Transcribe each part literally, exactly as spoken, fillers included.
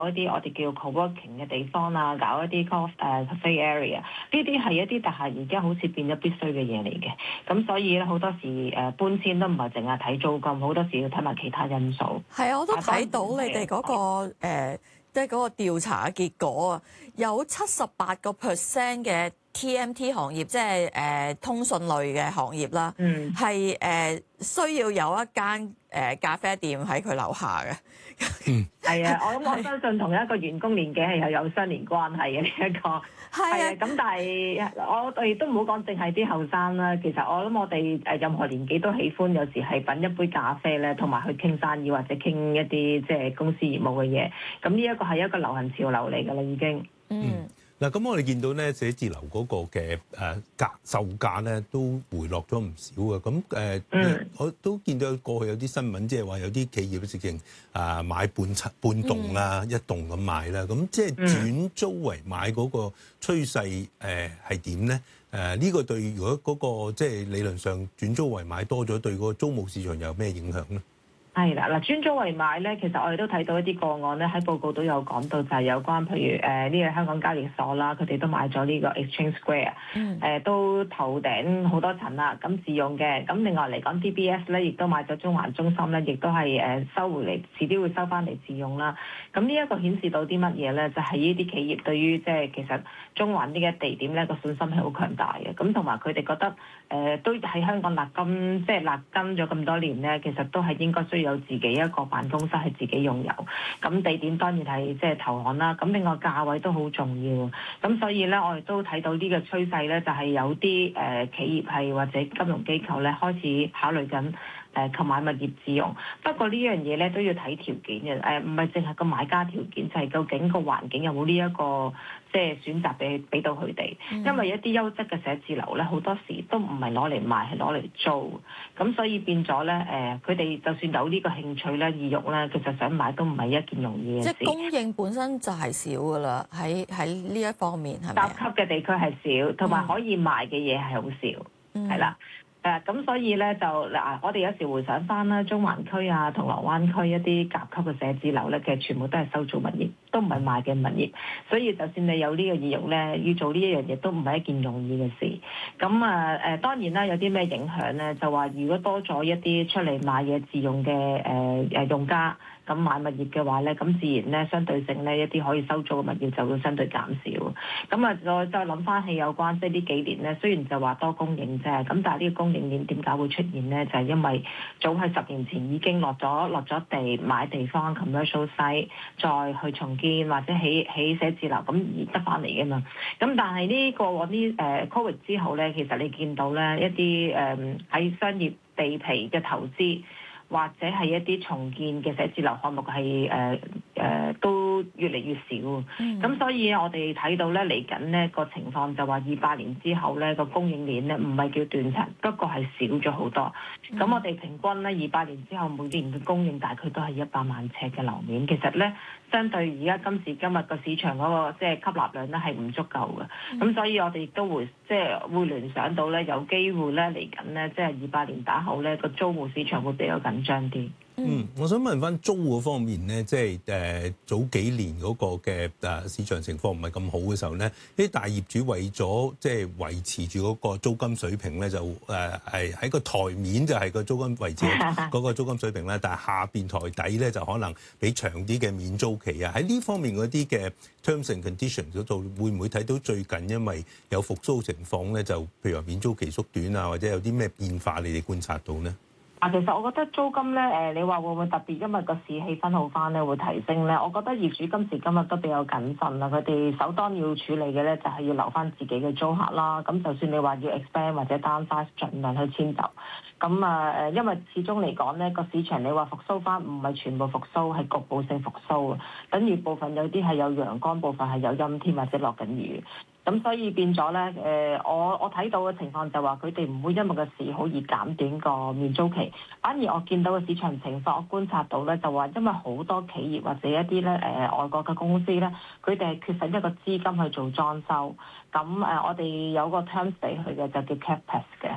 一啲我哋叫 co-working 嘅地方啊，搞一啲 coffee 誒 cafe area，呢啲係一啲但係而家好似變咗必須嘅嘢嚟嘅。咁所以咧好多時誒搬遷都唔係淨係睇租金，好多時要睇埋其他因素。 係啊，我都睇到你哋嗰、嗰個誒，即係嗰個調查嘅結果啊，有七十八個 percent 嘅 T M T 行業，即係誒通訊類嘅行業啦， 嗯， 係誒、呃、需要有一間誒、呃、咖啡店喺佢樓下嘅。 嗯，係啊，我諗我相信同一個員工年紀係有有相連關係嘅呢一個。係啊，咁但係我哋都唔好講淨係啲後生啦。其實我諗我哋誒任何年紀都喜歡有時係品一杯咖啡咧，同埋去傾生意或者傾一啲即係公司業務嘅嘢。咁呢一個係一個流行潮流嚟㗎啦，已經。 嗯。 嗱，咁我哋見到咧寫字樓嗰個嘅誒價售價咧都回落咗唔少嘅，咁誒、嗯、我都見到過去有啲新聞，即係話有啲企業直情啊買半層半棟啊、嗯、一棟咁買啦，咁即係轉租為買嗰個趨勢誒係點咧？誒、呃、呢、呢個對如果嗰、嗰個即係理論上轉租為買多咗，對嗰個租務市場有咩影響咧？ 係啦，嗱轉租為買咧，其實我哋都睇到一啲個案咧，喺報告都有講到，就係有關譬如誒呢個香港交易所啦，佢哋都買咗呢個 Exchange Square，誒、嗯呃、都頭頂好多層啦，咁自用嘅。咁另外嚟講 D B S 咧，亦都買咗中環中心咧，亦都係誒收回嚟，遲啲會收翻嚟自用啦。咁呢一個顯示到啲乜嘢咧？就係呢啲企業對於即係其實中環呢個地點咧個信心係好強大嘅。咁同埋佢哋覺得誒、呃、都喺香港立根，即係立根咗咁多年咧，其實都係應該需要有自己一個辦公室係自己擁有，咁地點當然係即係投行啦。咁另外價位都好重要，咁所以咧我哋都睇到呢個趨勢咧，就係有啲誒企業係或者金融機構咧開始考慮緊誒購買物業自用。不過呢樣嘢咧都要睇條件嘅，誒唔係淨係個買家條件，就係究竟個環境有冇呢一個即係選擇俾俾到佢哋。因為一啲優質嘅寫字樓咧，好多時都唔係攞嚟賣，係攞嚟租。咁所以變咗咧誒，佢哋就算有呢個興趣咧、意欲咧，其實想買都唔係一件容易嘅事。 即係供應本身就係少噶啦，喺喺呢一方面係咪？ 甲級嘅地區係少，同埋可以賣嘅嘢係好少，係啦、嗯。誒咁、呃、所以咧就嗱，我哋有時回想翻啦，中環區啊、銅鑼灣區一啲甲級嘅寫字樓咧，其實全部都係收租物業，都唔係賣嘅物業。所以就算你有呢個意欲咧，要做呢一樣嘢都唔係一件容易嘅事。咁啊誒，當然啦，有啲咩影響咧？就話如果多咗一啲出嚟買嘢自用嘅誒誒用家。咁買物業嘅話咧，咁自然咧相對性咧一啲可以收租嘅物業就會相對減少。咁啊，再再諗翻起有關即係呢幾年咧，雖然就話多供應啫，咁但係呢個供應鏈點解會出現咧？就係、是、因為早喺十年前已經落咗落咗地買地方 commercial site，再去重建或者起起寫字樓，咁而得翻嚟嘅嘛。咁但係呢個往呢誒 Covid 之後咧，其實你見到咧一啲誒喺商業地皮嘅投資。或者係一啲重建嘅寫字樓項目係誒誒都越嚟越少，咁、嗯、所以我哋睇到咧嚟緊呢個情況就話二八年之後咧個供應鏈咧唔係叫斷層，不過係少咗好多。咁、嗯、我哋平均咧二八年之後每年嘅供應大概都係一百萬尺嘅樓面，其實咧相對而家今時今日個市場嗰個即係吸納量咧係唔足夠嘅，咁、嗯、所以我哋亦都會即係會聯想到咧有機會咧嚟緊咧即係二八年打後咧個租戶市場會比較緊張啲。 嗯，我想問翻租嗰方面咧，即係誒早幾年嗰個嘅誒市場情況唔係咁好嘅時候咧，啲大業主為咗即係維持住嗰個租金水平咧，就誒係喺個台面就係個租金維持嗰個租金水平咧，但係下邊台底咧就可能俾長啲嘅免租期啊。喺呢方面嗰啲嘅 terms and conditions 嗰度，會唔會睇到最近因為有復甦情況咧，就譬如話免租期縮短啊，或者有啲咩變化你哋觀察到咧？ 啊，其實我覺得租金咧，誒，你話會唔會特別因為個市氣氛好翻咧，會提升咧？我覺得業主今時今日都比較謹慎啦，佢哋首當要處理嘅咧就係要留翻自己嘅租客啦。咁就算你話要 expand 或者 downsize，盡量去遷就。咁啊誒，因為始終嚟講咧，個市場你話復甦翻，唔係全部復甦，係局部性復甦啊。等於部分有啲係有陽光，部分係有陰天或者落緊雨。咁所以變咗咧，誒、呃，我我睇到嘅情況就話佢哋唔會因為個市好而減短個免租期，反而我見到嘅市場情況，我觀察到咧就話，因為好多企業或者一啲咧誒外國嘅公司咧，佢哋係缺乏一個資金去做裝修，咁誒、呃、我哋有個 terms 俾佢嘅就叫 capex 嘅。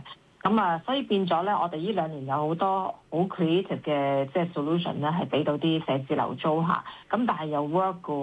咁啊，所以變咗咧，我哋呢兩年有好多好 creative 嘅即係 solution 咧，係俾到啲寫字樓租客，咁但係又 work 嘅。